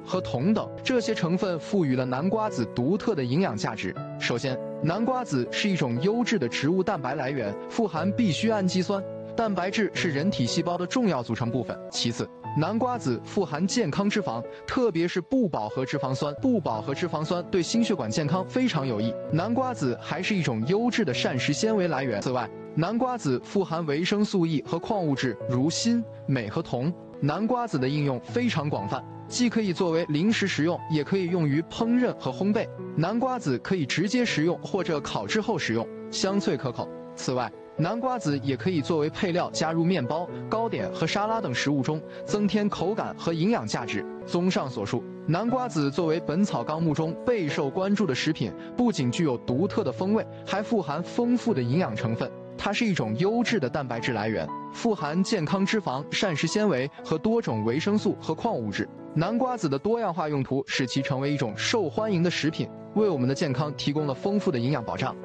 和铜等，这些成分赋予了南瓜子独特的营养价值。首先，南瓜子是一种优质的植物蛋白来源，富含必需氨基酸。蛋白质是人体细胞的重要组成部分。其次，南瓜子富含健康脂肪，特别是不饱和脂肪酸。不饱和脂肪酸对心血管健康非常有益。南瓜子还是一种优质的膳食纤维来源。此外，南瓜子富含维生素 E 和矿物质如锌、镁和铜。南瓜子的应用非常广泛，既可以作为零食食用，也可以用于烹饪和烘焙。南瓜子可以直接食用或者烤制后食用，香脆可口。此外，南瓜子也可以作为配料加入面包、糕点和沙拉等食物中，增添口感和营养价值。综上所述，南瓜子作为《本草纲目》中备受关注的食品，不仅具有独特的风味，还富含丰富的营养成分。它是一种优质的蛋白质来源，富含健康脂肪、膳食纤维和多种维生素和矿物质。南瓜子的多样化用途使其成为一种受欢迎的食品，为我们的健康提供了丰富的营养保障。